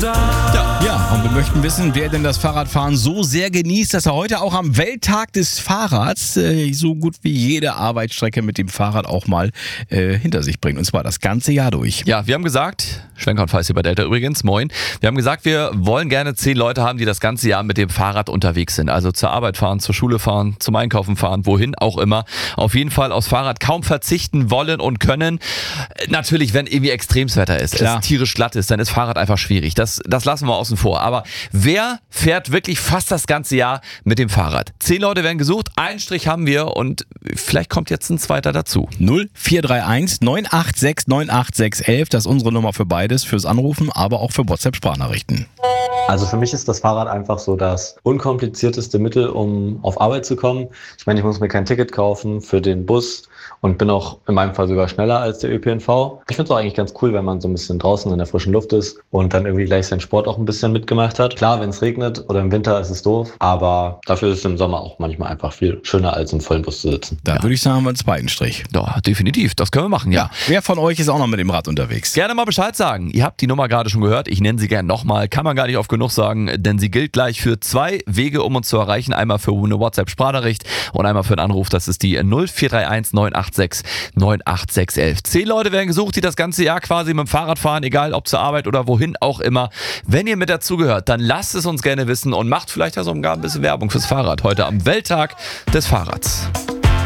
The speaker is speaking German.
da. Ja, und wir möchten wissen, wer denn das Fahrradfahren so sehr genießt, dass er heute auch am Welttag des Fahrrads so gut wie jede Arbeitsstrecke mit dem Fahrrad auch mal hinter sich bringt. Und zwar das ganze Jahr durch. Ja, wir haben gesagt, Schwenker und Feist hier bei Delta übrigens, moin. Wir haben gesagt, wir wollen gerne 10 Leute haben, die das ganze Jahr mit dem Fahrrad unterwegs sind. Also zur Arbeit fahren, zur Schule fahren, zum Einkaufen fahren, wohin auch immer. Auf jeden Fall aufs Fahrrad kaum verzichten wollen und können. Natürlich, wenn irgendwie Extremswetter ist, Klar. es tierisch glatt ist, dann ist Fahrrad einfach schwierig. Das lassen wir außen vor. Aber wer fährt wirklich fast das ganze Jahr mit dem Fahrrad? 10 Leute werden gesucht, einen Strich haben wir und vielleicht kommt jetzt ein zweiter dazu. 0431 986 98611, das ist unsere Nummer für beides, fürs Anrufen, aber auch für WhatsApp-Sprachnachrichten. Also für mich ist das Fahrrad einfach so das unkomplizierteste Mittel, um auf Arbeit zu kommen. Ich meine, ich muss mir kein Ticket kaufen für den Bus und bin auch in meinem Fall sogar schneller als der ÖPNV. Ich finde es auch eigentlich ganz cool, wenn man so ein bisschen draußen in der frischen Luft ist und dann irgendwie gleich seinen Sport auch ein bisschen mitgemacht hat. Klar, wenn es regnet oder im Winter ist es doof, aber dafür ist es im Sommer auch manchmal einfach viel schöner, als im vollen Bus zu sitzen. Da würde ich sagen, haben wir einen zweiten Strich. Ja, definitiv, das können wir machen, ja. Wer von euch ist auch noch mit dem Rad unterwegs? Gerne mal Bescheid sagen. Ihr habt die Nummer gerade schon gehört. Ich nenne sie gerne nochmal. Kann man gar nicht oft genug sagen, denn sie gilt gleich für 2 Wege, um uns zu erreichen. Einmal für eine WhatsApp-Sprachnachricht und einmal für einen Anruf. Das ist die 0431 986 98611. 10 Leute werden gesucht, die das ganze Jahr quasi mit dem Fahrrad fahren, egal ob zur Arbeit oder wohin auch immer. Wenn ihr mit dazugehört, dann lasst es uns gerne wissen und macht vielleicht ja sogar ein bisschen Werbung fürs Fahrrad heute am Welttag des Fahrrads.